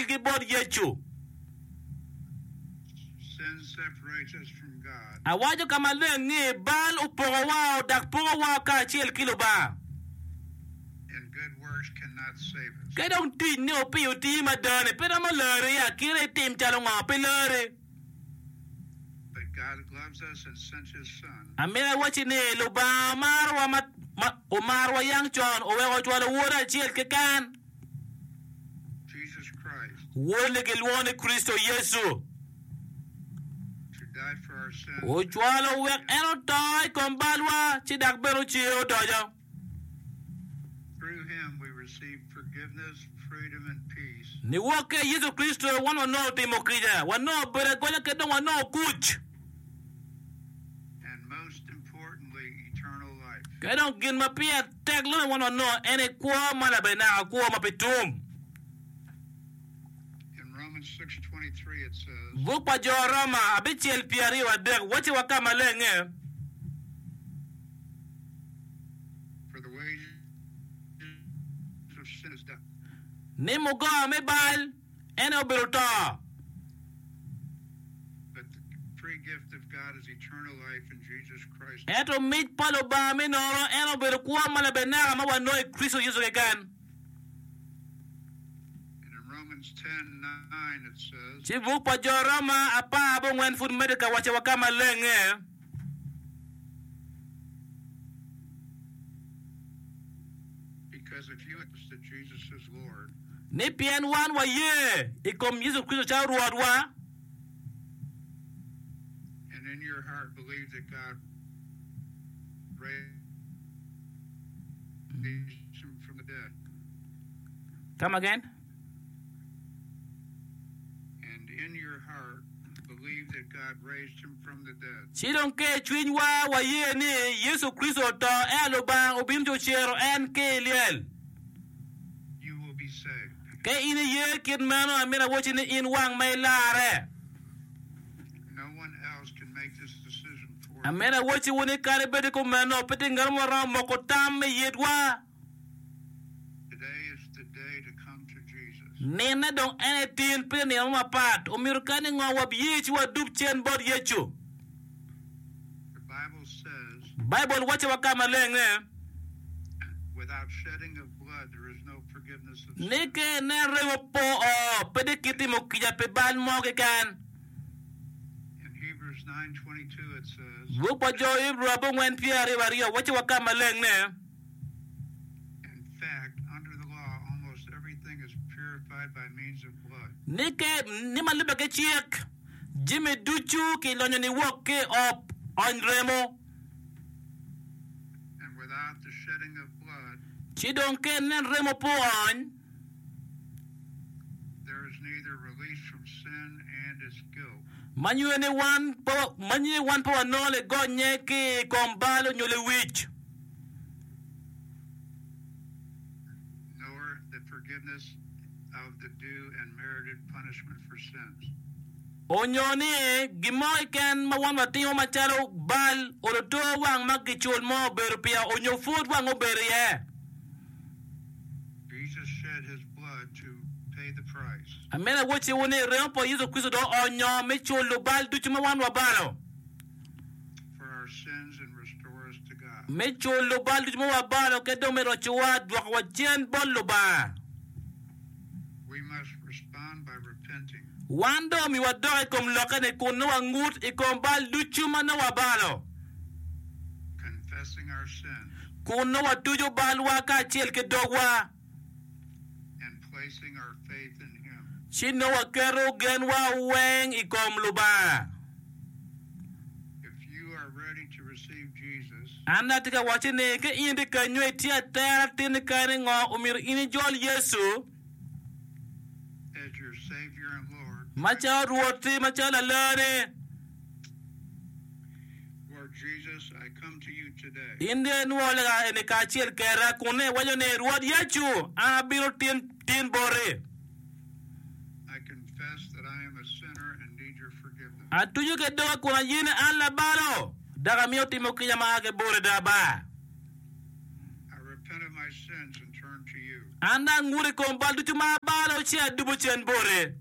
gi bod yechu. Sin separates us from God. Awajo kama lengi bal upogo wao dak pogo wao ka chiel kilo ba. And good works cannot save us. Ke dong ti ni opi uti madane pero mo lere ya kire tim chalo ngapi lere. But God loves us and sent his son. Amela wachi ni lo ba marwa marwa yang chon owe chwalo wora chiel ke kan. Jesus Christ. Wole gelwone Kristo Yesu. Die for our sins. O chwalo wek eno toy kombalwa chidak beru chio dojo. Through him we receive forgiveness, freedom, and peace. Ni woke Yesu Kristo wano no timokrija, wano bere goja kedong wano kuch. And most importantly, eternal life. Kedong gin mapia taglo wano no ene kwa malabena kwa mapitum. In Romans 6:23 it says, Bukpa jo Roma abichiel piari wa dek wachi wakama lenge. for the wages of sin is death. Ni mugo me bal ene obiruto. But the free gift of God is eternal life in Jesus Christ. Eto mit palo ba mi noro ene obiru kwa malabena ma wano Kristo Yesu kegan. Romans 10:9 it says, Chivu pa jorama apa abo ngwen food medical wache wakama lenge. because if you accept that Jesus is Lord, Ni pien wan wa ye ikom Yesu Kristo cha ruadwa. and in your heart believe that God raised him from the dead, Come again. and in your heart believe that God raised him from the dead, Chidon ke chwin wa ye ni Yesu Kristo to elo ba obim jo chero en ke liel. you will be saved. Ke ini ye kid mano amira wochi ni in wang may lare. No one else can make this decision for you. Amira wochi woni kare bede ko mano peti ngarmo ram moko tam me yedwa. Today is the day to come to Jesus. Nena dong ene tin pene ni ama pat umiru kani ngawa biyechi wa dup chen bod yechu. The Bible says, Bible wache wakama lenge. without shedding of blood, there is no forgiveness of sin. Nike ne rewo po o pede kiti mo kija pe bal mo ke kan. In Hebrews 9:22 it says, Wupa jo ibru abo ngwen piari wario wache wakama lenge. in fact, under the law, almost everything is purified by means of blood. Nike ni malibe ke chiek. Jimmy duchu ki lonyo ni wok ke op on remo. And without the shedding of blood, Chidon ke nen remo po on. there is neither release from sin and its guilt. Manyu wan po anole gonye ki kombalo nyole wich. Nor the forgiveness of the due and merited punishment for sins. Onyoni gimoy ken mawan matimo machalo bal oloto wang magichul mo beru pia onyo food wang oberi ye. Jesus shed his blood to pay the price. Amena wochi woni rempo Yesu Kristo do onyo michulu bal duchu mawan wabalo. For our sins and restore us to God. Michulu bal duchu mawabalo kedo merochua dwak wajen bolu ba. We must respond by repenting. Wando mi wadoke kom lokane kuno wangut ikom bal duchu mana wabalo. Confessing our sins Kuno watujo bal waka chiel ke dogwa. and placing our faith in him. Chino wakero genwa weng ikom luba. If you are ready to receive Jesus Anda tika wachine ke indi kanywe tia tera tini kani ngo umir ini jol Yesu. as your Savior and Lord, Macha ruoti macha lalane. Lord Jesus, I come to you today. Inde nuolega ene kachiel kera kune wajo ne ruot yachu. Abiro tin bore. I confess that I am a sinner and need your forgiveness. Atuju ke doga kuna yine alla balo. Daga miyo timo kiyama ake bore daba. I repent of my sins and turn to you. Anda nguri kom bal dutu ma balo chia dubu chen bore.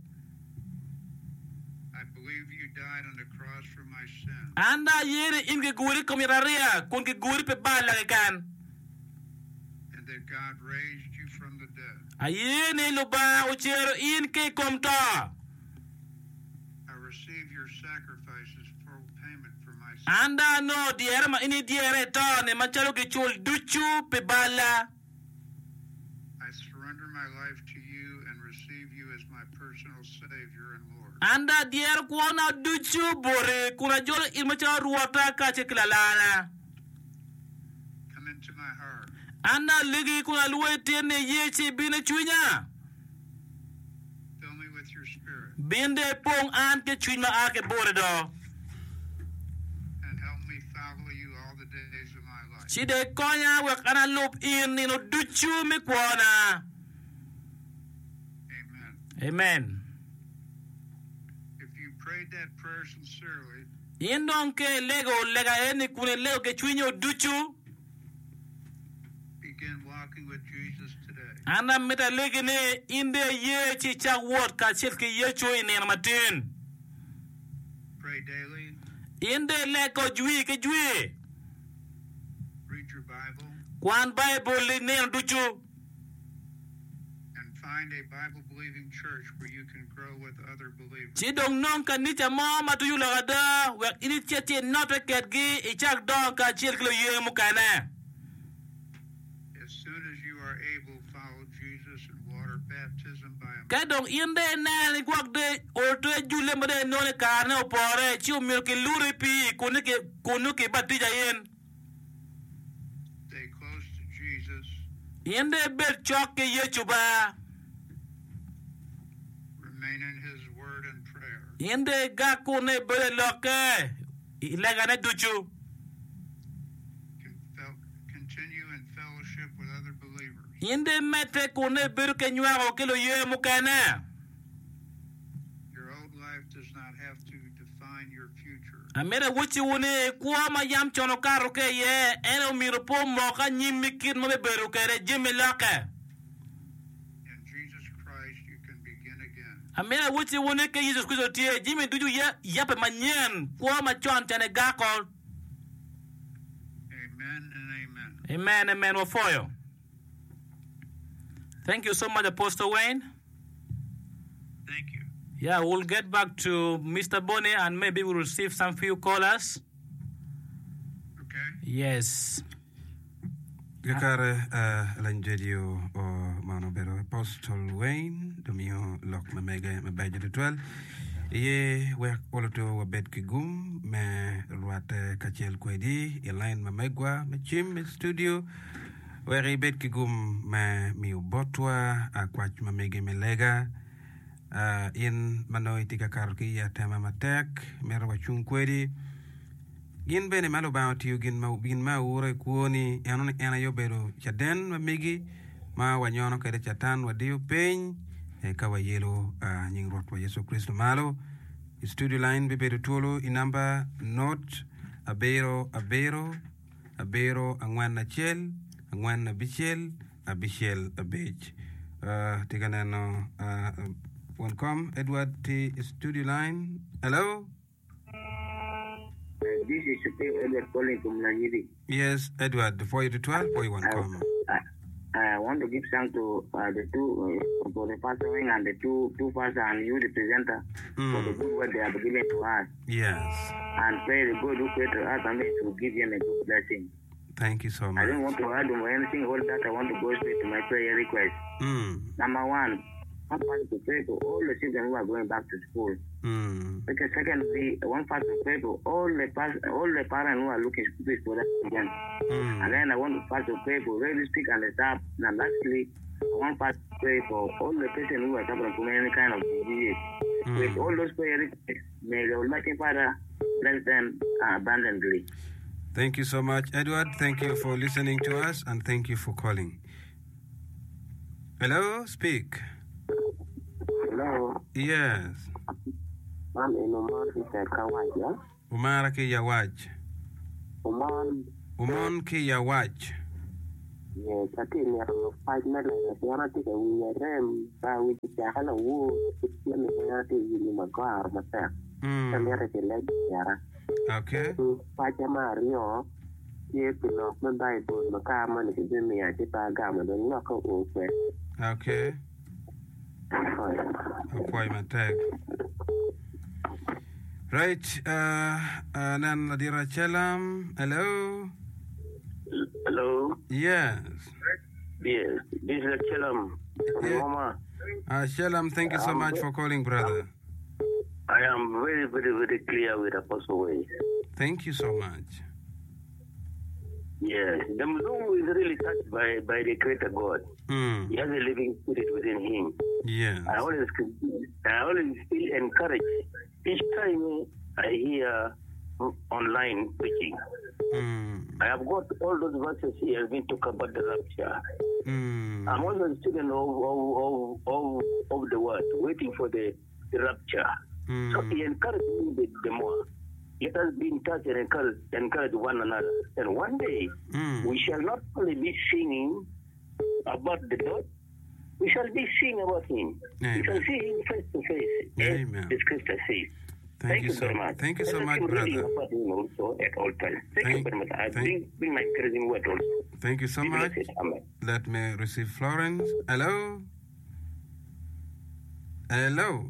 I believe you died on the cross for my sin. Anda yere inge guri kom yararia kun ke guri pe bala kan. And that God raised you from the dead. Ayene luba uchero in ke kom ta. I receive your sacrifices for payment for my sin. Anda no diere ma ini diere to ne machalo ke chul duchu pe bala. I surrender my life to you and receive you as my personal Savior and Lord. Anda diere kuona duchu bore kuna jolo ilmacha ruwata ka cheklalana. Come into my heart. Anda ligi kuna luwe tiene yechi bine chunya. Fill me with your spirit Binde pong an ke chunya ake bore do. and help me follow you all the days of my life. Chide konya wek ana lup in nino duchu mi kuona. Amen. Amen. If you prayed that prayer sincerely, Indon ke lego lega eni kune lego ke chunyo duchu. begin walking with Jesus today. Anda meta legi ne inde ye chi chak wot ka chit ke ye chu ine na matin. Pray daily, Inde lego jui ke jui. read your Bible, Kwan Bible li ne duchu. and find a Bible-believing church where you can grow with other believers. Chidong non ka nicha mo matuyu lagada wek ini chete note ket gi ichak don ka chit klo ye mukana. As soon as you are able, follow Jesus in water baptism by him. Kadong inde na ni kwak de orto jule mode no ne karne opore chiu milki luri pi kunu ke batija yen. Stay close to Jesus. Inde bet chok ke ye chuba. Remain in his word and prayer. Inde gaku ne bele loke. Ilega ne duchu. Continue in fellowship with other believers. Inde mete kune biru ke nyuaro kilo ye mukana. Your old life does not have to define your future. Amere wuchi wune kuwa ma yam chono karo ke ye eno mirupo moka nyimi kid mo beru ke re jimi loke. In Jesus Christ, you can begin again. Amere wuchi wune ke Jesus Christ tie jimi duju ye yape manyen kuwa ma chon tene gakol. Amen and amen. Amen, amen, wafoyo. Thank you so much, Apostle Wayne. Thank you. Yeah, we'll get back to Mr. Bonnie and maybe we'll receive some few callers. Okay. Yes. Gakare lanjedio o manobero Apostle Wayne domio lok mamege mabaje de 12 ye we oloto wabet kigum me ruate kachel kwedi elaine mamegwa me chim studio where bet kigum me mi botwa akwach mamege melega in manoiti kakarki ya tema matek merwa chung kwedi gin bene malo bounty you gin ma ure kuoni ena yobero chaden mamigi ma wanyono kede chatan wadio peny kawa yelo nying rot wa Yesu Kristo malo studio line bebedo tolo in number note abero angwan chel angwan bichel abich tiganeno welcome Edward T studio line. Hello. This is Edward calling from Nigeria. Yes, Edward, 4 to 12, 41 come. I want to give thanks to the two, for the pastor and the two pastors and you, the presenter, for the good word they have given to us. Yes. And pray the God who created us and to give him a good blessing. Thank you so much. I don't want to add on anything, all that I want to go straight to my prayer request. Number one, I want to pray to all the children who are going back to school. Because secondly, one part to pray to all the parents who are looking for that again. And then I want to part to pray for really speak and the staff. And lastly, I want part to pray for all the patients who are suffering from any kind of disease. With all those prayer requests, may the Almighty Father bless them abundantly. Thank you so much, Edward. Thank you for listening to us and thank you for calling. Hello, speak. Hello. Yes. I'm in Oman, Kawaj, yeah? Umara ki yawaj. Oman. Umon ki yawaj. Yes, I think we have 5 minutes. I want to take a rem, but we just have a woo. Let me see my car, my back. Okay. Pachamario, yes, no, my Bible, my car, money to do me. I did a gamma, the knock over. Okay. Appointment tag. Right. Nan Nadira Chelam. Hello. Hello. Yes. Yes. This is Chelam. Yeah. Mama. Chelam, thank you so much for calling, brother. I am very, very, very clear with Apostle Way. Thank you so much. Yes. The Mzungu is really touched by the Creator God. He has a living spirit within him. Yes. I always feel encouraged each time I hear online preaching. I have got all those verses he has been talking about the rapture. I'm also a student of the word, waiting for the rapture. So he encouraged me the more. Let us be in touch and encourage one another. And one day, we shall not only be singing about the Lord, we shall be singing about him. Amen. We shall see him face to face. Amen. The scripture says. Thank you very much. Thank you so much, brother. Also at all times. Thank you very much. I bring my encouraging word also. Thank you so much. Let me receive Florence. Hello. Hello.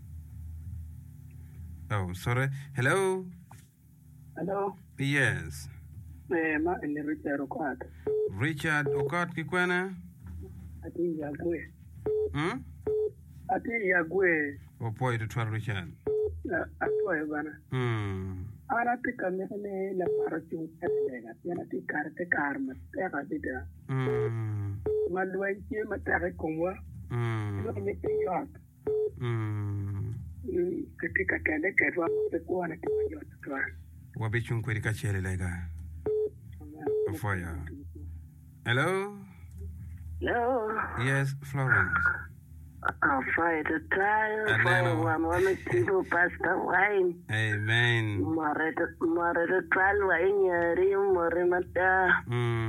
Oh, sorry. Hello. Hello. Yes. Ma ni Richard Okot. Richard Okot kikwena? Ati Yagwe. Ati Yagwe. Opoy to 12 Richard. Atoy bana. Ara tika mene la parachu tega. Yana tika karma tega dida. Malwai che matare komwa. Lo ni tiyot. Katika kende kedwa kwa na tiyot kwa. Wabichun kweli kachele lega. Ofoya. Hello? Hello. Yes, Florence. I'll fight a trial for one people Pastor Wine. Amen. Marada trial wine yari morimata.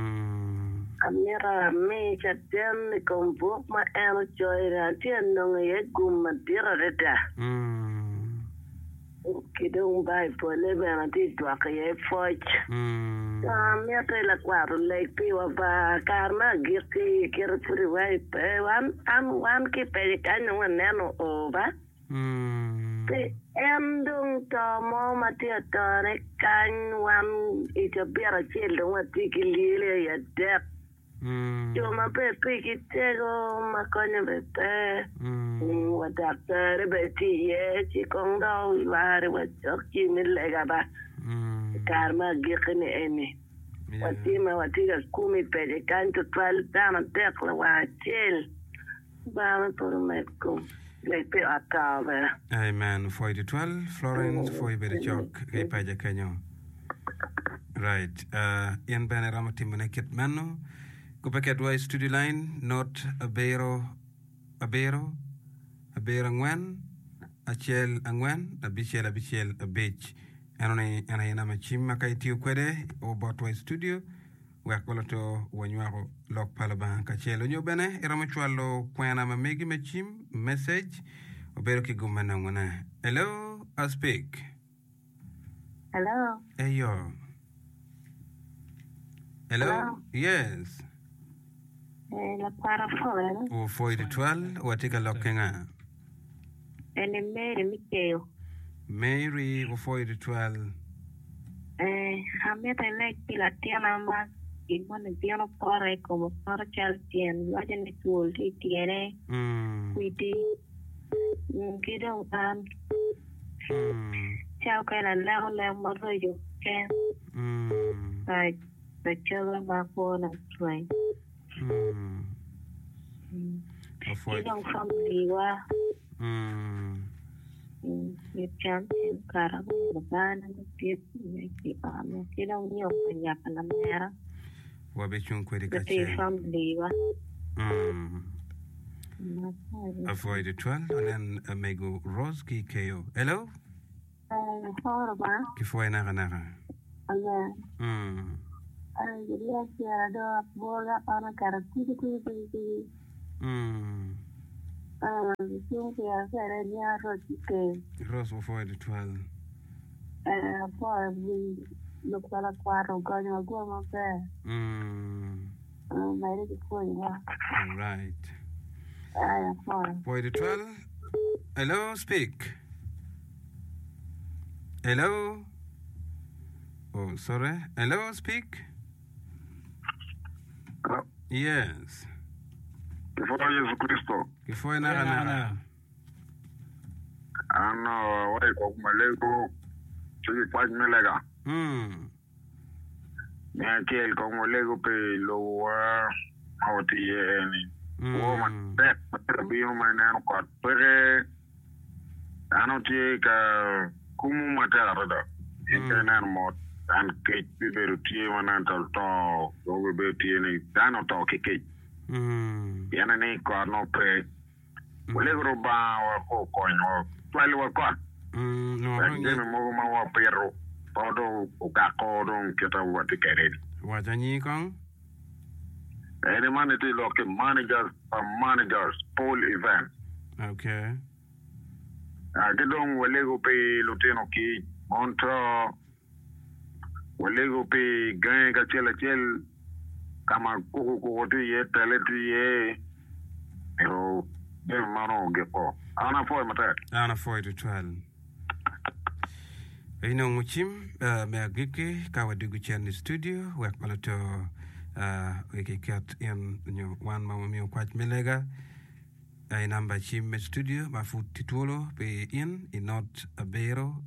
Amira me chatem ni kombo ma eno joy rantian nong ye gumatira reta. Kidong bai pole bana ti twaka ye foch. Mia te la kwaro lek piwa ba karma girti kirpuri wai pe wan ki pe kanyo neno over. Te endung to mo matia tone kan wan ita biara childo wati kilile ya dep. Cuma peki tego makanya bete wadakter beti ye cikong dau iwari wajok kini lega ba karma gikini eni wati ga kumi pede kanto twal dama tekla wachil ba por metkum lepe atawe. Amen. For the 12 Florence for the joke paja kanyo. Right. Ian Bannerama Timonekit Mano. Kupaket wa studio line not abero ngwen achel angwen abichel abich ana ina machima kaiti kwede o botwa studio wa koloto wanywa lok palaba kachelo nyobene irama chwalo kwena mamegi machim message obero kigumana ngona. Hello, I speak. Hello. Hello. Hello. Yes. La para fuera. O foi de 12 o atika lokenga. Ene Mary o foi de 12. Hameta nek pilatiana mas igual piano para como para chaltien vayan de tool tiene. Cuidi. Kidong chao que la morro yo que. The children back on a train. You don't come Liwa. You can't carry the band and the people. You don't know when you're in America. Wabechun Quedica from Liwa. Avoid the 12 and then Mego Roski KO. Hello? Horrible. Kifuena Nara. Yes, yeah, I do. Boga on a carrot. Think yeah, I near Rosy. Rose before the 12. For we look at a quarter going to go up there. My little point, yeah. All right. For Boy the 12. Hello, speak. Hello. Oh, sorry. Hello, speak. Hello. Yes. Before Jesus Christo. Before na. Ano, wai ko malego. Sige pa melega. Ya kel ko malego pe lo hoti ni. O man pet bi o man na ko pere. Ano ti ka kumu mata rada. Internet mo an ke bi beru ti man tal to go be ti ni dano to ke. Yana ni ko no pe. Malego ba ko ko no. Twali wa ko. No, Jemi mo ma wa pero todo o ka ko don kita wa te kere. Wa janyi kong? Any man it look managers poll event. Okay. Ke don walego pe luteno ki monto walego pe gan ka chel kama ko to ye taleti ye. Pero de mano gepo. Ana foi to 12. Ino muchim me agike kawa dugu chen studio wek malato weke kat in nyo wan mama mi kwat melega ai namba chim me studio ma fu titulo pe in not abero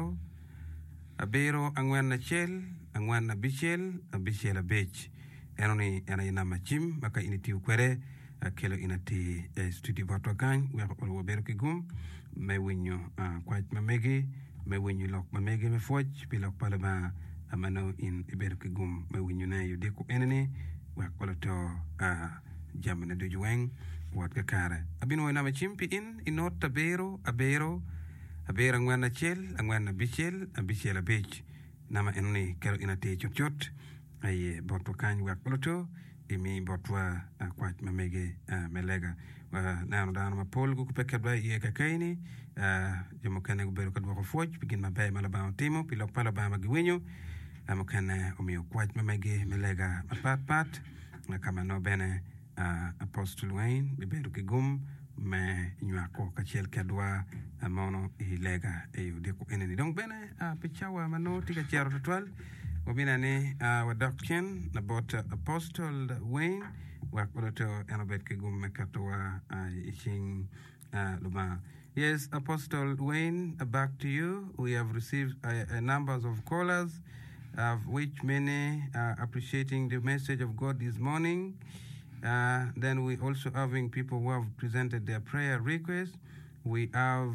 angwan na chel angwan na bichel abech enoni ena inama chim maka initi ukwere kelo inati studio vato kan wek olo bero kigum me winyo kwat mamegi me winyu lok mamege me foj pilok palama amano in iberu kigum me winyu na yudiku enene wa koloto jamana do jueng wat kakara abino na chimpi in not abero ngwana chel ngwana bichel abech nama enene kero inate chot ay boto kan wa koloto imi botwa kwat mamege melega na dano ma pol ku peke ba ye kakaini jomo kana gubero kadwa ko foj bigin mabe malaba timo pilok pala ba magwinyo amo kana omio kwat mamege melega pat kama no bene Apostle Wayne biberu kigum me nyako kachel kadwa amono ilega de ko eneni donc bene pichawa mano tika chero total wabina ni wadokchen about Apostle Wayne wakoloto enobet kigum mekatoa ishing luma. Yes, Apostle Wayne, back to you. We have received a numbers of callers, of which many are appreciating the message of God this morning. Then we also having people who have presented their prayer requests. We have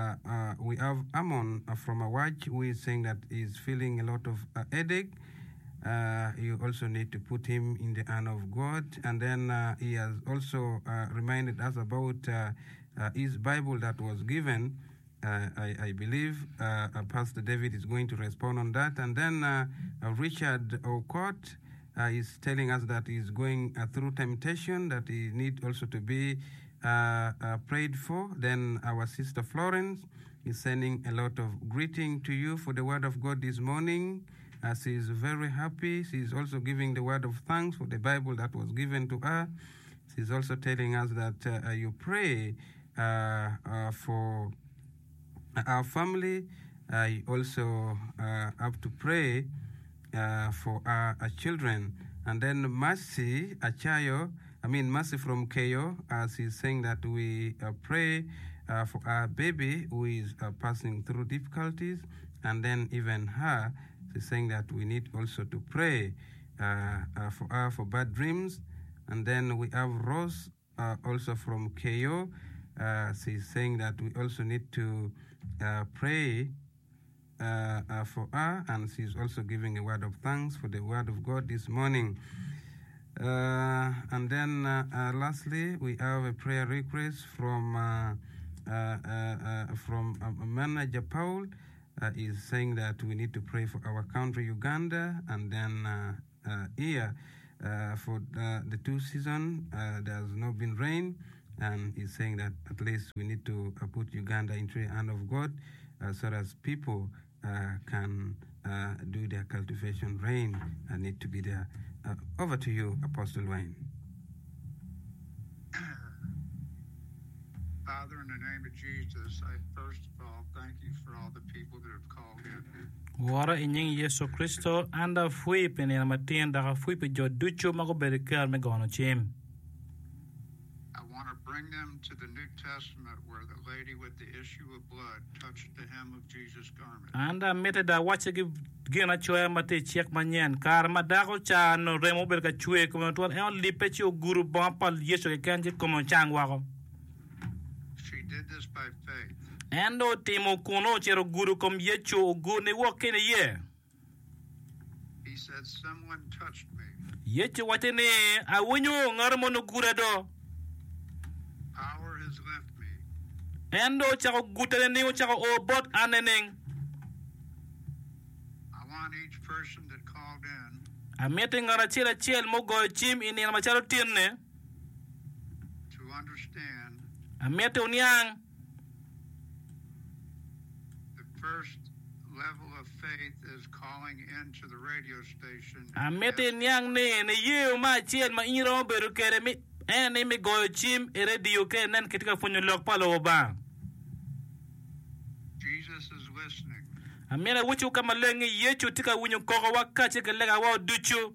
Amon from Awaj who is saying that he's feeling a lot of headache. You also need to put him in the hand of God. And then he has also reminded us about his Bible that was given. I believe Pastor David is going to respond on that. And then Richard Okot is telling us that he's going through temptation, that he needs also to be prayed for. Then our sister Florence is sending a lot of greeting to you for the word of God this morning. She is very happy. She is also giving the word of thanks for the Bible that was given to her. She is also telling us that you pray for our family. I also have to pray for our children. And then Mercy from Keyo, she's saying that we pray for our baby who is passing through difficulties. And then even her, she's saying that we need also to pray for her for bad dreams. And then we have Rose also from Keyo. She's saying that we also need to pray for her, and she's also giving a word of thanks for the word of God this morning. And then lastly, we have a prayer request from Manager Paul. Is saying that we need to pray for our country, Uganda, and then here for the 2 seasons. There has not been rain, and he's saying that at least we need to put Uganda into the hand of God so that people can do their cultivation. Rain need to be there. Over to you, Apostle Wayne. Father, in the name of Jesus, I first of all thank you for all the people that have called in. Wara inying Yesu Kristo anda fui penena matien daga fui pe joducho mago berikar me gono chim. I want to bring them to the New Testament where the lady with the issue of blood touched the hem of Jesus' garment. Anda mete da wache gina choya mate chiek manyen kar madago cha no remo berka chue como tuan eon lipechi o guru bampal Yesu ke kanje como chang wago. She did this by faith. Endo timo kuno chero guru kom yecho o guru ne woke ne ye. He said, someone touched me. Yecho watene awinyo ngarmo no gurado. Power has left me. Endo chako gutene ni chako o bot aneneng. I want each person that called in Amete ngara chela chel mo go chim ini na machalo tienne. to understand Amete unyang. the first level of faith is calling into the radio station. Amete nyang ne ye ma chel ma inro beru kere mi ene mi go chim e radio ke nan ketika funyo lok palo ba. Jesus is listening. Amene wuchu kama lengi yechu tika winyo koko wakache ke lega wa duchu.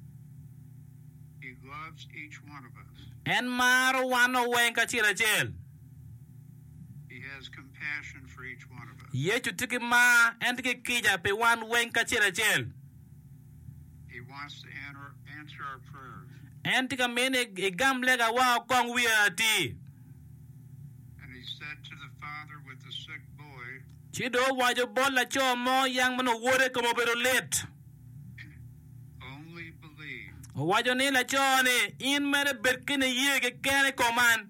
He loves each one of us. En maro wano wenka chila chel. He has compassion for each one of us. Yechu tiki ma entike kija pe wan wenka chila chel. He wants to answer our prayers. Entika mene igam lega wa kong wiati. And he said to the father with the sick boy, Chido wajo bola cho mo yang mano wore como pero let. only believe. Wajo ni la cho ne in mere berkine ye ke kene koman.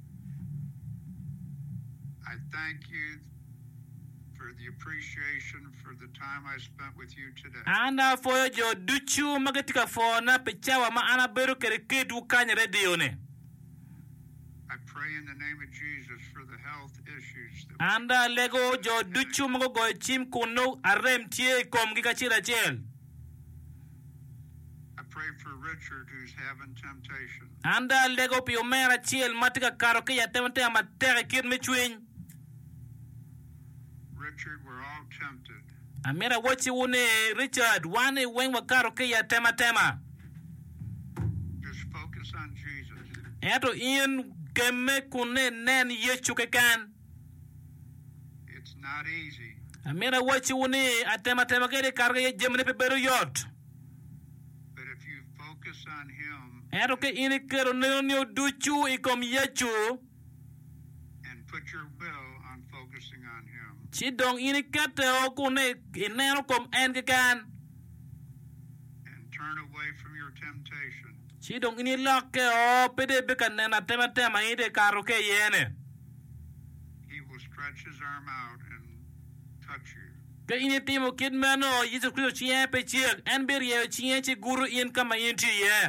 I thank you for the appreciation for the time I spent with you today. Anda foyo jo duchu magatika fona pechawa ma ana beru kere ketu kanya radio ne. I pray in the name of Jesus for the health issues that Anda lego jo duchu mago go chim kuno arem tie kom gika chila chel. I pray for Richard who's having temptation. Anda lego pio mera chel matika karo ke ya temate amatere kid me chwin. Richard, we're all tempted. Amira wachi une Richard wane wen wakaro ke ya tema. Just focus on Jesus. Eto in keme kune nen yechu ke kan. It's not easy, Amira wachi une atema ke karga ye jemne pe beru yot. but if you focus on him Eto ke ini kero neo duchu ikom yechu. and put your will on focusing on him, Chidong ini kate o kune inero kom en ke kan. and turn away from your temptation, Chidong ini loke o pede bekan nena tema ide karo ke yene. he will stretch his arm out and touch you. Ke ini timo kid mano Yesu Kristo chie pe chie en ber ye chie chi guru in kama inti ye.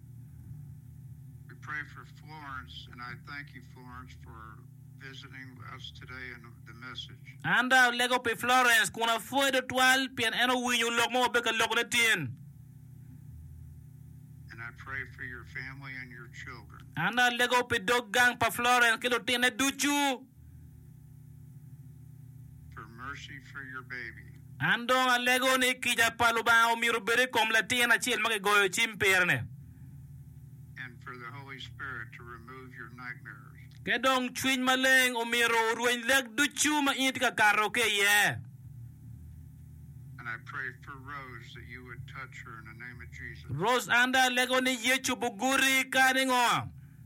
We pray for Florence, and I thank you, Florence, for visiting us today in the message. Anda lego pe Florence kuna foi de toile pien eno winyu lok mo beka lok na tien. And I pray for your family and your children. Anda lego pe dog gang pa Florence kilo tiene duchu. For mercy for your baby. Ando lego ni kija paluba o miru bere kom la tiena chiel make goyo chimperne. And for the Holy Spirit to remove your nightmares. Kedong chwin maleng o miru ruin leg duchu ma intika karo ke ye. And I pray for Rose that you would touch her in the name of Jesus. Rose anda lego ni yechu buguri kaningo.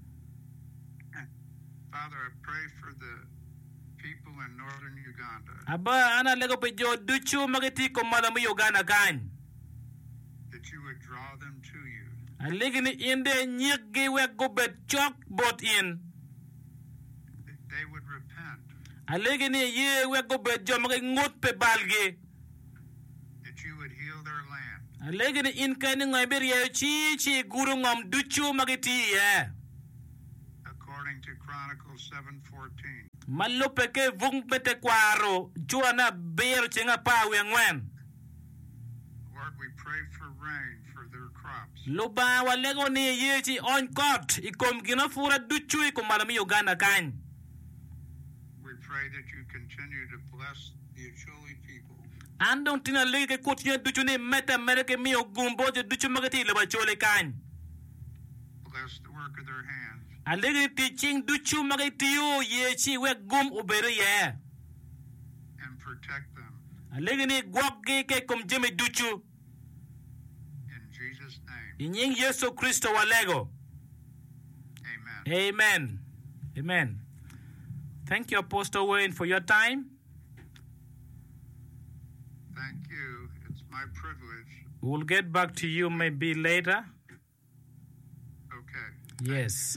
Father, I pray for the people in northern Uganda Aba ana lego pe jo duchu mageti ko malamu Uganda kan. that you would draw them to you. Aligi ni inde nyigi we go bet chok bot in. That they would repent. Aligi ni ye we go bet jo magi ngut pe balgi. That you would heal their land. Legin in kani ngaber ya chi guru ngam duchu magiti ya. According to Chronicles 7:14. Malupe ke vung pete kwaro juana ber chenga pa wengwen. Lord, we pray for rain for their crops. Luba walego ni yechi on court ikom gina fura duchu ikom malami Uganda kan. We pray that you continue to bless the Acholi people. Andong tina lege kutiya duchu ni meta mereke mi ogumbo je duchu magati leba chole kan. Bless the work of their hands. Alege teaching duchu magati yo yechi we gum ubere ye. And protect them. Alege ni gwabge ke kom jeme duchu. In Jesus' name. Inying Yesu Kristo walego. Amen. Amen. Amen. Thank you, Apostle Wayne, for your time. Thank you. It's my privilege. We'll get back to you maybe later. Okay. Yes.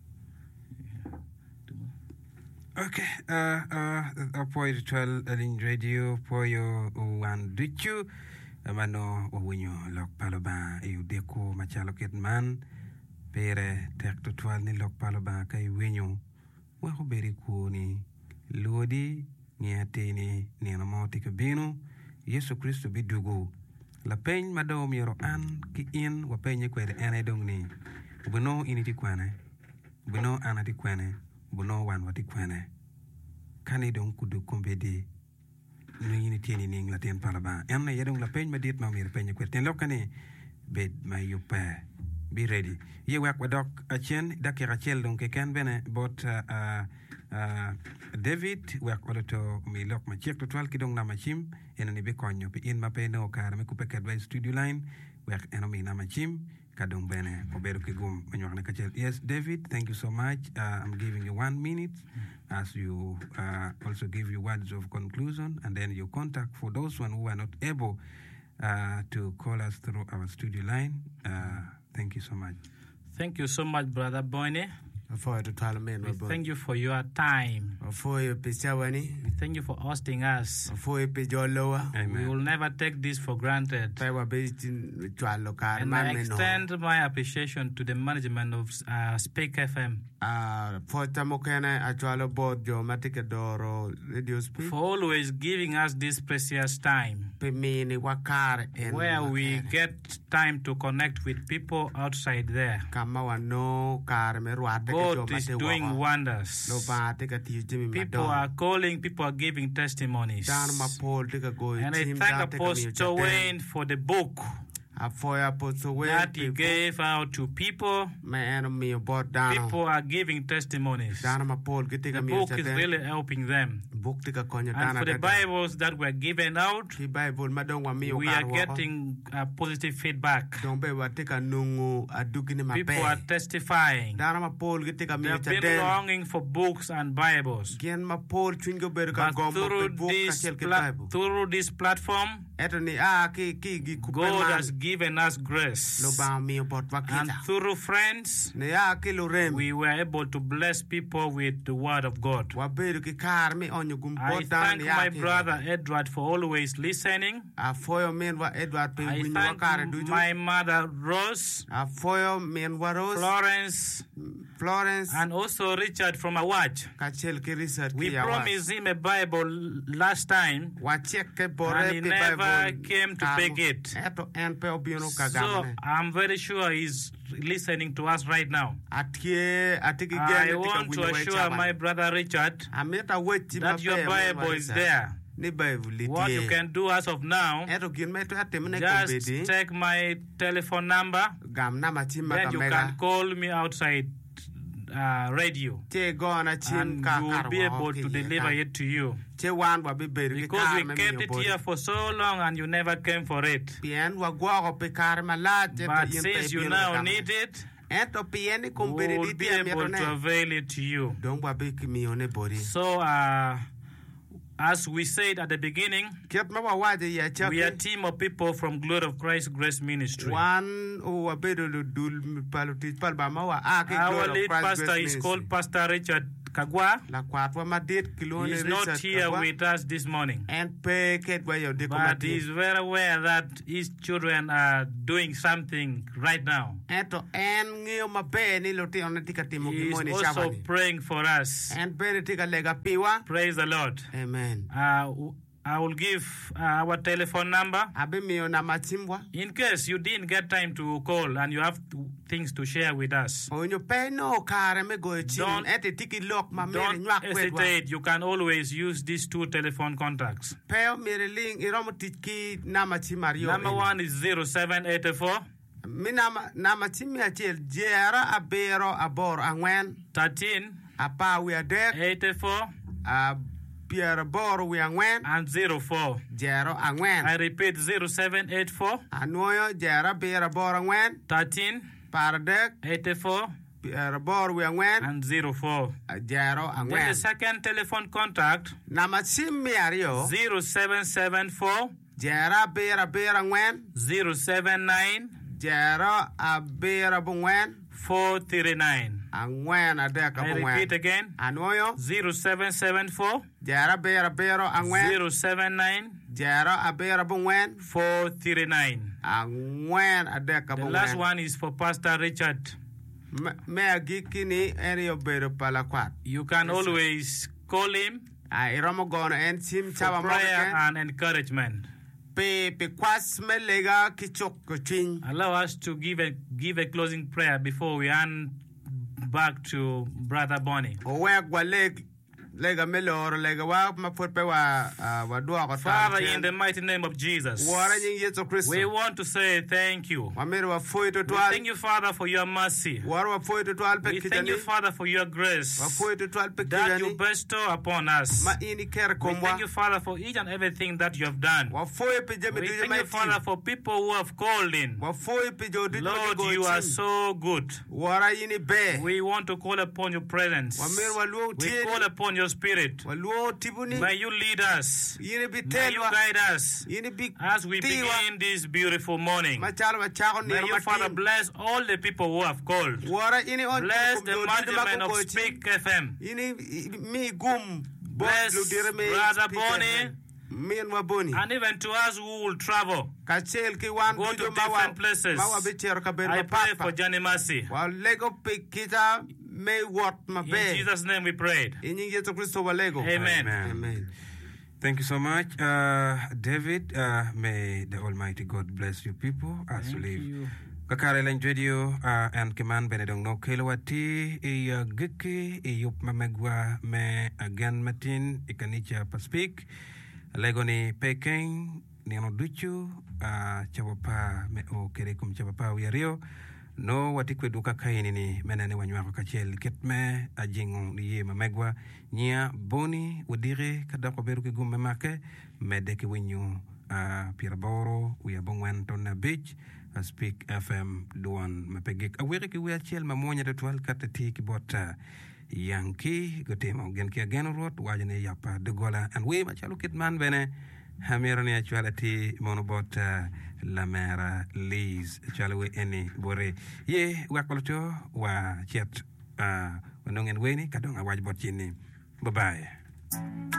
Okay. Apoy ritual aling radio poyo wan duchu mano winyo lok paloba iudeko machalo man pere tek tutual ni lok paloba kay winyo wako beri kuoni lodi niatini ni namoti kabino Yesu Kristo bidugo la peny madom yero an ki in wa penye kwede ene dong ni buno initi kwane buno anati kwane buno wan wati kwane kani dong kudu kombedi no yini tieni ning la ten palaba enne yedong la peny madit ma mir penye kwede ten lokane bed ma yupa be ready ye wak wadok achen dakira chel dong ke ken bene bot David wak walato mi lok ma chek total kidong na machim ena ni be konyo pe in ma pe no kar me kupe kadwa studio line wak eno mi na machim kadong bene oberu kigum manyo na kachel. Yes, David, thank you so much. I'm giving you 1 minute as you also give you words of conclusion and then your contact for those one who are not able to call us through our studio line. Thank you so much. Thank you so much, Brother Boyne. We thank you for your time. We thank you for hosting us. Amen. We will never take this for granted. And I extend my appreciation to the management of Speak FM for always giving us this precious time where we get time to connect with people outside there. God is doing wonders. People are calling, people are giving testimonies. And I thank Apostle Wayne for the book that he gave out to people. People are giving testimonies. The book is really helping them. And for the Bibles that were given out, we are getting positive feedback. People are testifying. They have been longing for books and Bibles. But through this platform, God has given us grace. And through friends, we were able to bless people with the word of God. I thank my brother Edward for always listening. I thank my mother Rose, Florence, and also Richard from Awaj. We promised him a Bible last time, and he never came to pick it. So I'm very sure he's listening to us right now. I want to assure my brother Richard that your Bible is there. What you can do as of now, just take my telephone number, then you can call me outside radio, and we'll be able to deliver it to you. Because we kept it here for so long and you never came for it. But since you now need it, we'll be able to avail it to you. So As we said at the beginning, we are a team of people from Glory of Christ Grace Ministry. Our lead pastor is called Pastor Richard Kagwa. He is not here with us this morning, but he is very aware that his children are doing something right now. He is also praying for us. Praise the Lord. Amen. I will give our telephone number. In case you didn't get time to call and you have things to share with us, don't hesitate. You can always use these two telephone contacts. Number one is 0784 13 84 and 04. I repeat, 0784 13 84 and 04. Then the second telephone contact, 0774 079 439. I repeat again, 0774 079 439. The last one is for Pastor Richard. You can always call him for prayer and encouragement. Allow us to give a closing prayer before we hand back to Brother Bonnie. Father, in the mighty name of Jesus, we want to say thank you. We thank you, Father, for your mercy. We thank you, Father, for your grace that you bestow upon us. We thank you, Father, for each and everything that you have done. We thank you, Father, for people who have called in. Lord, you are so good. We want to call upon your presence. We call upon your Spirit. May you lead us. May you guide us as we begin this beautiful morning. May you, Father, bless all the people who have called. Bless the management of Speak FM. Bless Brother Bonnie. And even to us who will travel, go to different places. I pray for Johnny Mercy. In Jesus' name we prayed. Amen. Amen. Thank you so much, David. May the Almighty God bless you people as you live. Kakare lang video and keman benedong no kelawati giki yup mamegwa me again matin ikanicha paspik legoni Peking ni ano duchu chawapa me o kerekum chawapa wiario. No watikwe duka kaini ni menane wanyuako kachel ketme ajingo niye mamegwa nia boni wadire kadako beru ke gumme make medeke winyu piraboro uya bongwan tonna beach Speak FM duan mapegek awere ke we achel mamonya de twal katati kibota yanki gotemo gen ke gen rot wajane yapa de gola and we machalo kitman bene hamirani actuality monobot la mera Liz chalewe eni bore ye wakoloto wa chet wanongen weni kadonga wajbot chini bye bye.